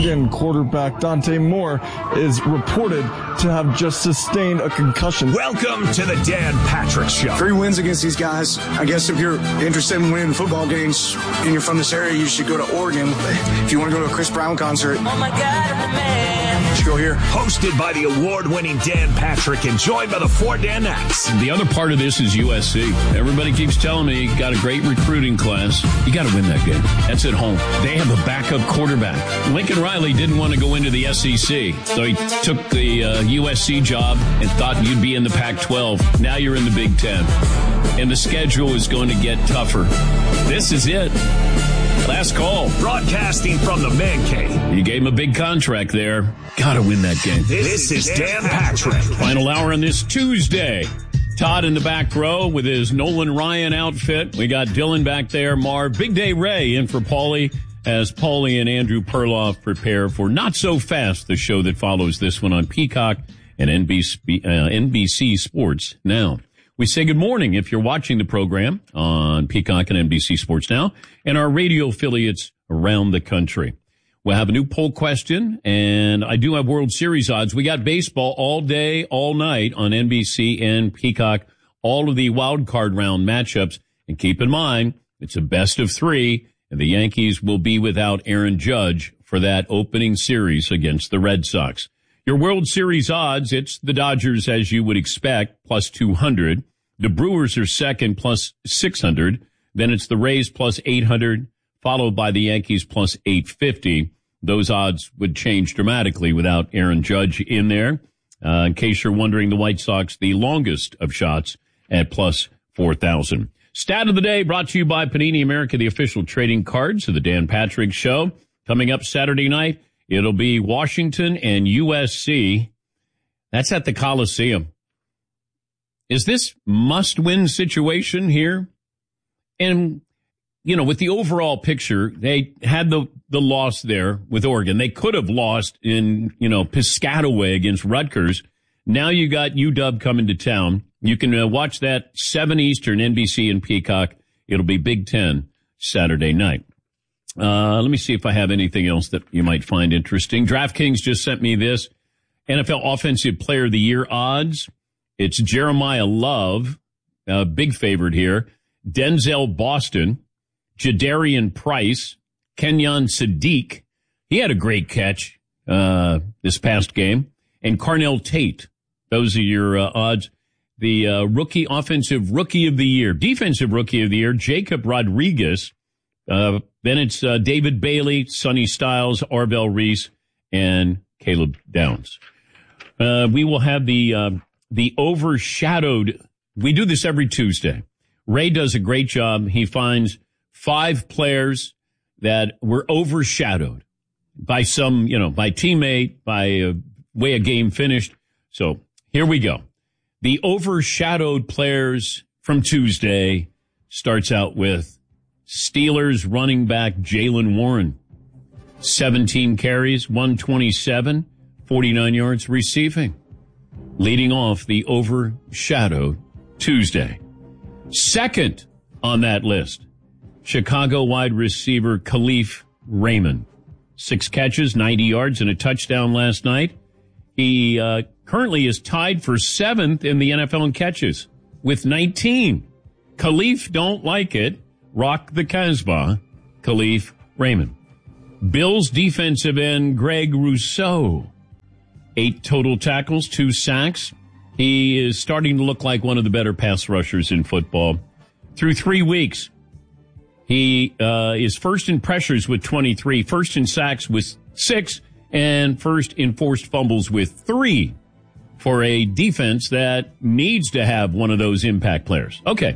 Oregon quarterback Dante Moore is reported to have just sustained a concussion. Welcome to the Dan Patrick Show. 3 wins against these guys. I guess if you're interested in winning football games and you're from this area, you should go to Oregon. If you want to go to a Chris Brown concert, oh my God, I'm the man. You should go here. Hosted by the award-winning Dan Patrick and joined by the 4 Danettes. The other part of this is USC. Everybody keeps telling me you got a great recruiting class. You got to win that game. That's at home. They have a backup quarterback. Lincoln Riley didn't want to go into the SEC, so he took the USC job and thought you'd be in the Pac-12. Now you're in the Big Ten. And the schedule is going to get tougher. This is it. Last call. Broadcasting from the Man Cave. You gave him a big contract there. Got to win that game. This is Dan Patrick. Final hour on this Tuesday. Todd in the back row with his Nolan Ryan outfit. We got Dylan back there. Marv. Big Day Ray in for Paulie as Paulie and Andrew Perloff prepare for Not So Fast, the show that follows this one on Peacock and NBC Sports Now. We say good morning if you're watching the program on Peacock and NBC Sports Now and our radio affiliates around the country. We'll have a new poll question, and I do have World Series odds. We got baseball all day, all night on NBC and Peacock, all of the wild card round matchups. And keep in mind, it's a best of 3, and the Yankees will be without Aaron Judge for that opening series against the Red Sox. Your World Series odds, it's the Dodgers, as you would expect, plus 200. The Brewers are second, plus 600. Then it's the Rays, plus 800, followed by the Yankees, plus 850. Those odds would change dramatically without Aaron Judge in there. In case you're wondering, the White Sox, the longest of shots at plus 4,000. Stat of the day brought to you by Panini America, the official trading cards of the Dan Patrick Show. Coming up Saturday night, it'll be Washington and USC. That's at the Coliseum. Is this must-win situation here? And, you know, with the overall picture, they had the loss there with Oregon. They could have lost in, Piscataway against Rutgers. Now you got UW coming to town. You can watch that 7 Eastern, NBC and Peacock. It'll be Big Ten Saturday night. Let me see if I have anything else that you might find interesting. DraftKings just sent me this. NFL Offensive Player of the Year odds. It's Jeremiah Love, big favorite here. Denzel Boston, Jadarian Price, Kenyon Sadiq. He had a great catch this past game. And Carnell Tate. Those are your odds. The Offensive Rookie of the Year, Defensive Rookie of the Year, Jacob Rodriguez. Then it's David Bailey, Sonny Styles, Arvell Reese, and Caleb Downs. We will have the overshadowed. We do this every Tuesday. Ray does a great job. He finds 5 players that were overshadowed by some, by teammate, by way a game finished. So here we go. The overshadowed players from Tuesday starts out with Steelers running back Jaylen Warren. 17 carries, 127, 49 yards receiving. Leading off the overshadowed Tuesday. Second on that list, Chicago wide receiver Khalif Raymond. 6 catches, 90 yards, and a touchdown last night. He currently is tied for 7th in the NFL in catches with 19. Khalif don't like it. Rock the Casbah, Khalif Raymond. Bills defensive end Greg Rousseau. 8 total tackles, 2 sacks. He is starting to look like one of the better pass rushers in football. Through 3 weeks, he is first in pressures with 23, first in sacks with 6, and first in forced fumbles with 3 for a defense that needs to have one of those impact players. Okay.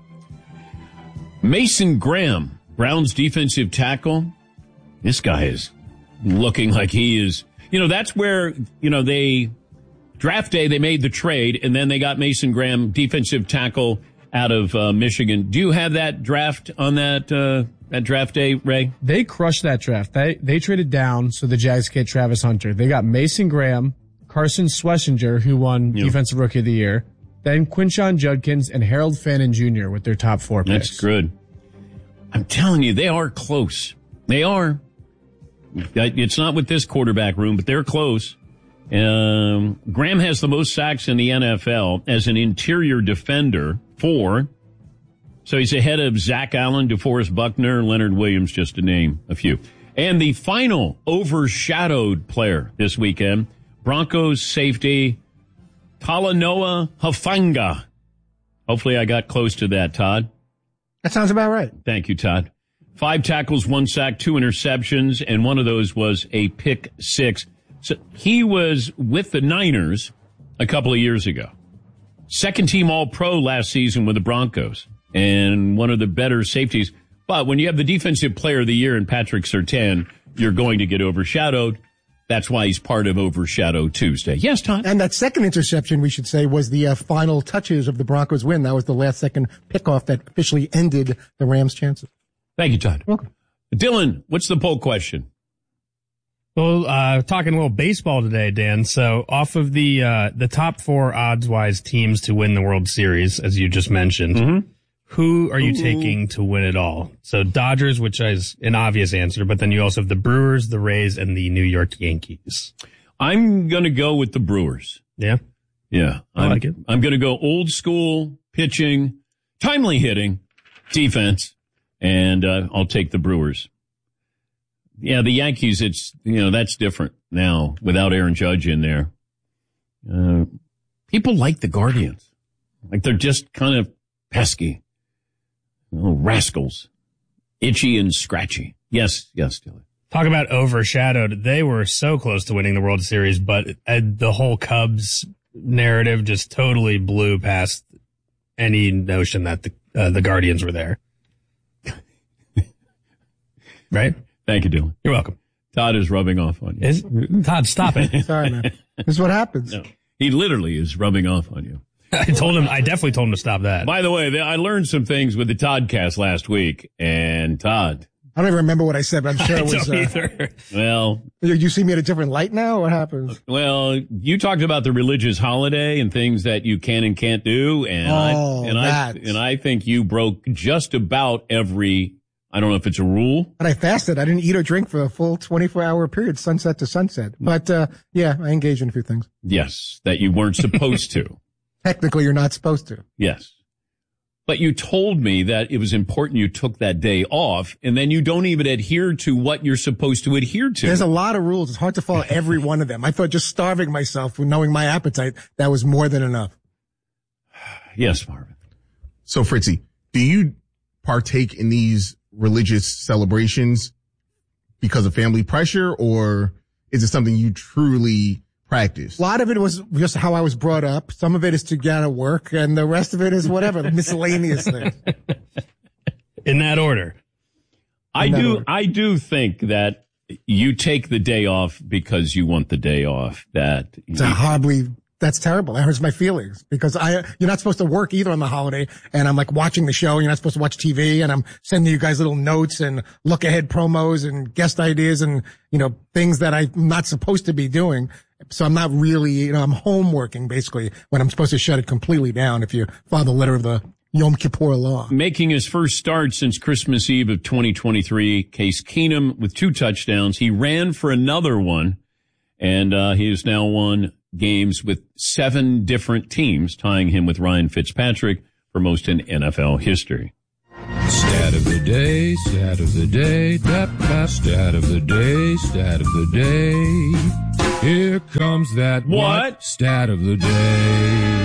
Mason Graham, Browns defensive tackle. This guy is looking like he is, that's where, they draft day, they made the trade, and then they got Mason Graham, defensive tackle out of Michigan. Do you have that draft on that draft day, Ray? They crushed that draft. They traded down so the Jags get Travis Hunter. They got Mason Graham, Carson Schlesinger, who won Defensive Rookie of the Year, then Quinshon Judkins and Harold Fannin Jr. with their top 4 picks. That's good. I'm telling you, they are close. They are. It's not with this quarterback room, but they're close. Graham has the most sacks in the NFL as an interior defender, 4. So he's ahead of Zach Allen, DeForest Buckner, Leonard Williams, just to name a few. And the final overshadowed player this weekend, Broncos safety Talanoa Hufanga. Hopefully I got close to that, Todd. That sounds about right. Thank you, Todd. 5 tackles, 1 sack, 2 interceptions, and one of those was a pick 6. So he was with the Niners a couple of years ago. Second team All-Pro last season with the Broncos and one of the better safeties. But when you have the defensive player of the year in Patrick Surtain, you're going to get overshadowed. That's why he's part of Overshadow Tuesday. Yes, Todd? And that second interception, we should say, was the final touches of the Broncos win. That was the last second pickoff that officially ended the Rams' chances. Thank you, Todd. Welcome. Dylan, what's the poll question? Well, talking a little baseball today, Dan. So off of the top 4 odds-wise teams to win the World Series, as you just mentioned, who are you taking to win it all? So Dodgers, which is an obvious answer, but then you also have the Brewers, the Rays, and the New York Yankees. I'm going to go with the Brewers. Yeah? Yeah. I like it. I'm going to go old school pitching, timely hitting, defense, and I'll take the Brewers. Yeah, the Yankees, it's, that's different now without Aaron Judge in there. People like the Guardians. Like they're just kind of pesky. Rascals. Itchy and scratchy. Yes, Dylan. Talk about overshadowed. They were so close to winning the World Series, but the whole Cubs narrative just totally blew past any notion that the Guardians were there. Right? Thank you, Dylan. You're welcome. Todd is rubbing off on you. Todd, stop it. Sorry, man. This is what happens. No, he literally is rubbing off on you. I definitely told him to stop that. By the way, I learned some things with the Toddcast last week, and Todd. I don't even remember what I said, but I'm sure it was. I don't either. Well. You see me at a different light now? What happens? Well, you talked about the religious holiday and things that you can and can't do, and I think you broke just about every. I don't know if it's a rule. But I fasted. I didn't eat or drink for a full 24-hour period, sunset to sunset. But, yeah, I engaged in a few things. Yes, that you weren't supposed to. Technically, you're not supposed to. Yes. But you told me that it was important you took that day off, and then you don't even adhere to what you're supposed to adhere to. There's a lot of rules. It's hard to follow every one of them. I thought just starving myself, knowing my appetite, that was more than enough. Yes, Marvin. So, Fritzy, do you partake in these religious celebrations because of family pressure, or is it something you truly practice? A lot of it was just how I was brought up. Some of it is to get out of work, and the rest of it is whatever, the miscellaneous things. In that order. I do think that you take the day off because you want the day off. That's terrible. That hurts my feelings because you're not supposed to work either on the holiday. And I'm like watching the show. You're not supposed to watch TV, and I'm sending you guys little notes and look ahead promos and guest ideas and, things that I'm not supposed to be doing. So I'm not really, I'm home working basically when I'm supposed to shut it completely down if you follow the letter of the Yom Kippur law. Making his first start since Christmas Eve of 2023, Case Keenum with 2 touchdowns. He ran for another one, and he has now won games with 7 different teams, tying him with Ryan Fitzpatrick for most in NFL history. Stat of the day, stat of the day, stat of the day, stat of the day. Here comes that what? Stat of the day.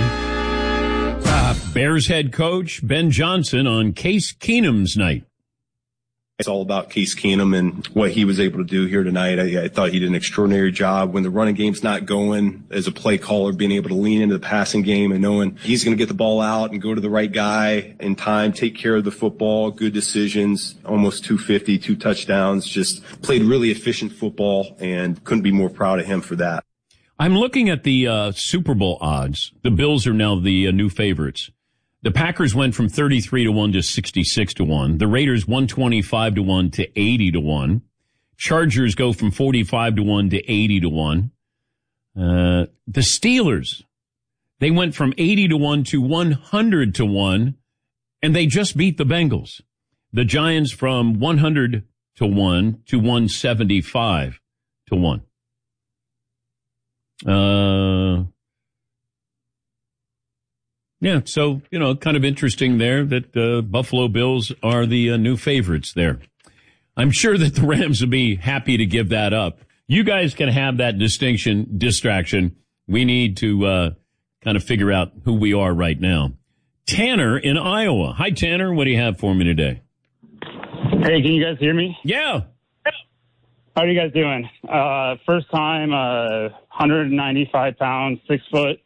Bears head coach Ben Johnson on Case Keenum's night. It's all about Case Keenum and what he was able to do here tonight. I thought he did an extraordinary job when the running game's not going, as a play caller, being able to lean into the passing game and knowing he's going to get the ball out and go to the right guy in time, take care of the football, good decisions, almost 250, 2 touchdowns, just played really efficient football and couldn't be more proud of him for that. I'm looking at the Super Bowl odds. The Bills are now the new favorites. The Packers went from 33-1 to 66-1. The Raiders 125-1 to 80-1. Chargers go from 45-1 to 80-1. The Steelers, they went from 80-1 to 100-1, and they just beat the Bengals. The Giants from 100 to 1 to 175 to 1. Yeah, so, kind of interesting there that Buffalo Bills are the new favorites there. I'm sure that the Rams will be happy to give that up. You guys can have that distraction. We need to kind of figure out who we are right now. Tanner in Iowa. Hi, Tanner. What do you have for me today? Hey, can you guys hear me? Yeah. How are you guys doing? First time, 195 pounds, 6 foot.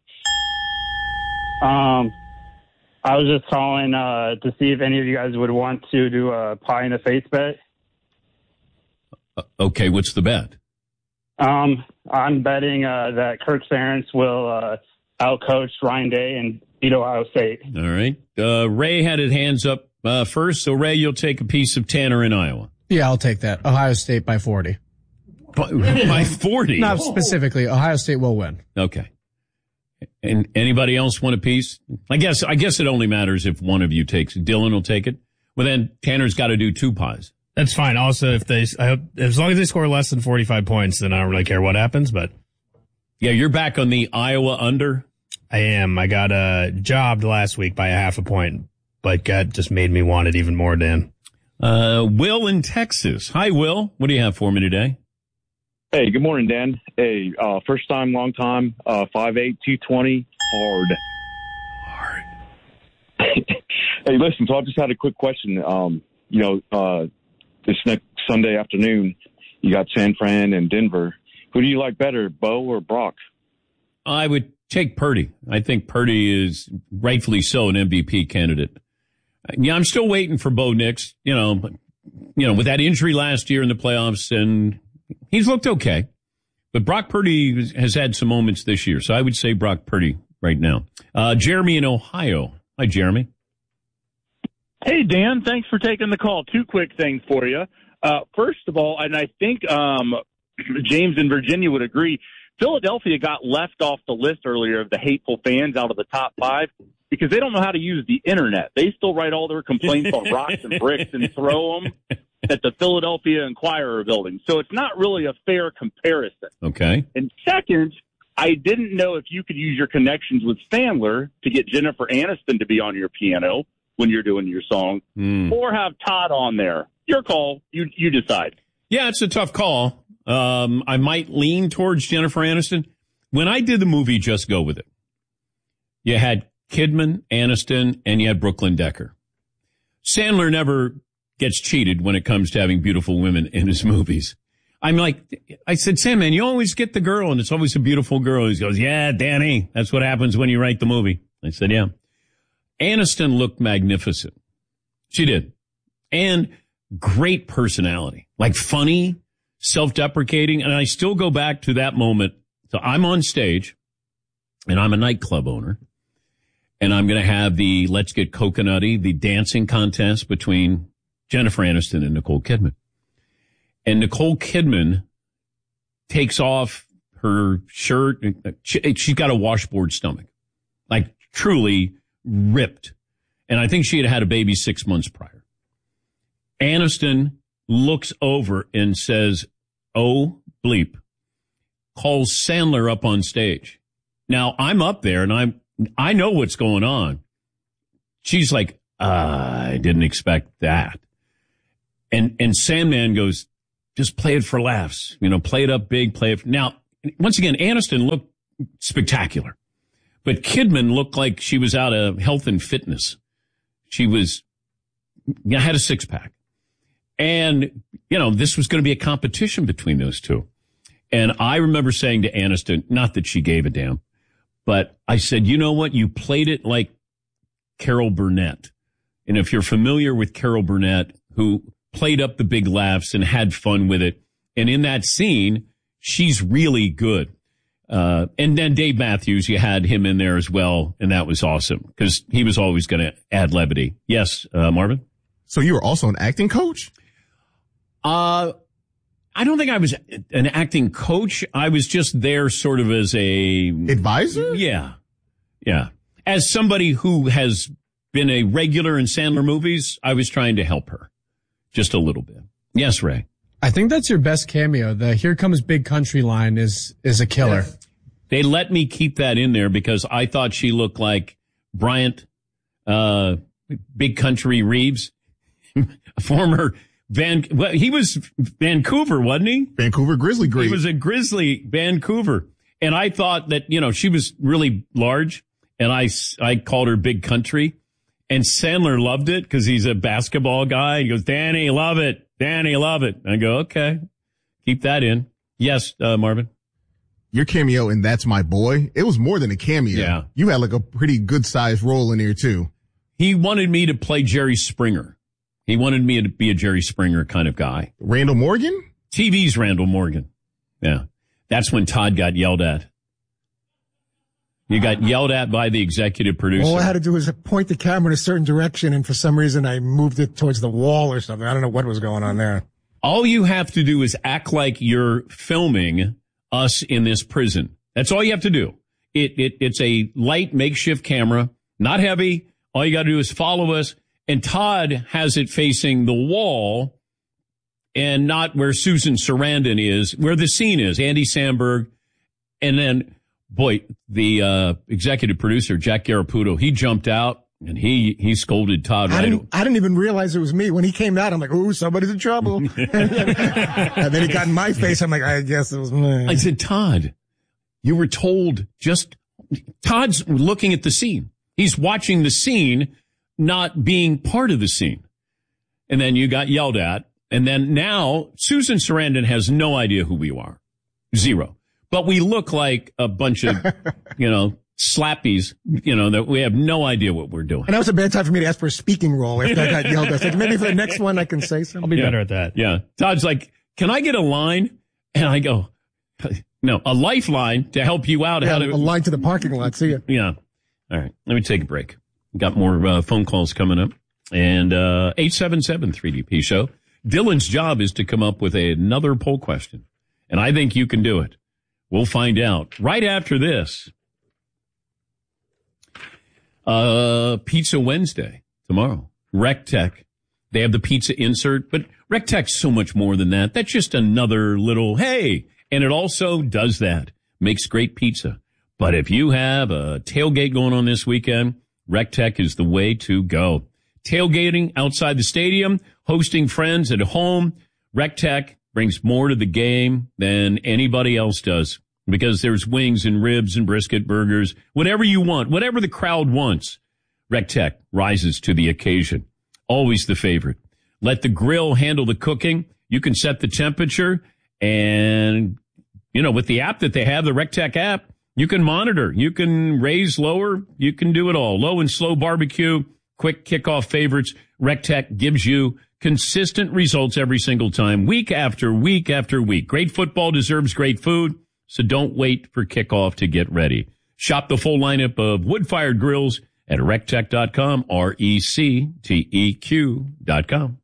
I was just calling to see if any of you guys would want to do a pie in the face bet. Okay, what's the bet? I'm betting that Kirk Ferentz will outcoach Ryan Day and beat Ohio State. All right. Ray had his hands up first, so Ray, you'll take a piece of Tanner in Iowa. Yeah, I'll take that. Ohio State by 40. By 40? Not specifically. Ohio State will win. Okay. And anybody else want a piece? I guess it only matters if one of you takes it. Dylan will take it. Well, then Tanner's got to do 2 pies. That's fine. Also, as long as they score less than 45 points, then I don't really care what happens. But yeah, you're back on the Iowa under. I am. I got jobbed last week by a half a point, but that just made me want it even more, Dan. Will in Texas. Hi, Will. What do you have for me today? Hey, good morning, Dan. Hey, first time, long time, 5'8", 220, hard. Hey, listen, so I just had a quick question. This next Sunday afternoon, you got San Fran and Denver. Who do you like better, Bo or Brock? I would take Purdy. I think Purdy is rightfully so an MVP candidate. Yeah, I'm still waiting for Bo Nix, with that injury last year in the playoffs, and he's looked okay. But Brock Purdy has had some moments this year, so I would say Brock Purdy right now. Jeremy in Ohio. Hi, Jeremy. Hey, Dan. Thanks for taking the call. 2 quick things for you. First of all, and I think James in Virginia would agree, Philadelphia got left off the list earlier of the hateful fans out of the top 5 because they don't know how to use the internet. They still write all their complaints on rocks and bricks and throw them at the Philadelphia Inquirer building. So it's not really a fair comparison. Okay. And second, I didn't know if you could use your connections with Sandler to get Jennifer Aniston to be on your piano when you're doing your song, or have Todd on there. Your call. You decide. Yeah, it's a tough call. I might lean towards Jennifer Aniston. When I did the movie Just Go With It, you had Kidman, Aniston, and you had Brooklyn Decker. Sandler never gets cheated when it comes to having beautiful women in his movies. I said, Sandman, you always get the girl, and it's always a beautiful girl. He goes, yeah, Danny, that's what happens when you write the movie. I said, yeah. Aniston looked magnificent. She did. And great personality. Like funny, self-deprecating. And I still go back to that moment. So I'm on stage, and I'm a nightclub owner. And I'm going to have the Let's Get Coconutty, the dancing contest between Jennifer Aniston and Nicole Kidman. And Nicole Kidman takes off her shirt. She's got a washboard stomach. Like truly ripped. And I think she had had a baby 6 months prior. Aniston looks over and says, oh, bleep, calls Sandler up on stage. Now, I'm up there and I know what's going on. She's like, I didn't expect that. And Sandman goes, just play it for laughs. Play it up big, play it. Now, once again, Aniston looked spectacular. But Kidman looked like she was out of health and fitness. She had a 6-pack. And, this was going to be a competition between those two. And I remember saying to Aniston, not that she gave a damn, but I said, you know what? You played it like Carol Burnett. And if you're familiar with Carol Burnett, who played up the big laughs and had fun with it, and in that scene, she's really good. And then Dave Matthews, you had him in there as well, and that was awesome because he was always going to add levity. Yes, Marvin? So you were also an acting coach? I don't think I was an acting coach. I was just there sort of as a advisor? Yeah. Yeah. As somebody who has been a regular in Sandler movies, I was trying to help her just a little bit. Yes, Ray. I think that's your best cameo. The "Here Comes Big Country" line is a killer. Yeah. They let me keep that in there because I thought she looked like Bryant, Big Country Reeves, former he was Vancouver, wasn't he? Vancouver Grizzly great. He was a Grizzly, Vancouver. And I thought that, she was really large, and I called her Big Country. And Sandler loved it because he's a basketball guy. He goes, Danny, love it. Danny, love it. I go, okay, keep that in. Yes, Marvin. Your cameo in That's My Boy, it was more than a cameo. Yeah. You had like a pretty good sized role in there too. He wanted me to play Jerry Springer. He wanted me to be a Jerry Springer kind of guy. Randall Morgan? TV's Randall Morgan. Yeah. That's when Todd got yelled at. You got yelled at by the executive producer. All I had to do was point the camera in a certain direction, and for some reason I moved it towards the wall or something. I don't know what was going on there. All you have to do is act like you're filming us in this prison. That's all you have to do. It's a light makeshift camera, not heavy. All you got to do is follow us. And Todd has it facing the wall and not where Susan Sarandon is, where the scene is, Andy Samberg. And then, boy, the executive producer, Jack Garaputo, he jumped out and he scolded Todd. I didn't even realize it was me. When he came out, I'm like, ooh, somebody's in trouble. And then he got in my face. I'm like, I guess it was me. I said, Todd, you were told Todd's looking at the scene. He's watching the scene, not being part of the scene. And then you got yelled at. And then now Susan Sarandon has no idea who we are. Zero. But we look like a bunch of, slappies, that we have no idea what we're doing. And that was a bad time for me to ask for a speaking role after I got yelled at. Like, maybe for the next one I can say something. I'll be better at that. Yeah. Todd's like, can I get a line? And I go, no, a lifeline to help you out. Yeah, a line to the parking lot. See ya. Yeah. All right. Let me take a break. Got more phone calls coming up. And 877-3DP show. Dylan's job is to come up with another poll question. And I think you can do it. We'll find out right after this. Pizza Wednesday tomorrow. RecTech. They have the pizza insert, but RecTech's so much more than that. That's just another little, hey. And it also does that. Makes great pizza. But if you have a tailgate going on this weekend, RecTech is the way to go. Tailgating outside the stadium, hosting friends at home, RecTech brings more to the game than anybody else does because there's wings and ribs and brisket burgers, whatever you want, whatever the crowd wants. RecTech rises to the occasion. Always the favorite. Let the grill handle the cooking. You can set the temperature and, with the app that they have, the RecTech app, you can monitor. You can raise, lower. You can do it all. Low and slow barbecue, quick kickoff favorites. RecTech gives you consistent results every single time, week after week after week. Great football deserves great food, so don't wait for kickoff to get ready. Shop the full lineup of wood-fired grills at rectech.com, RecTeq.com.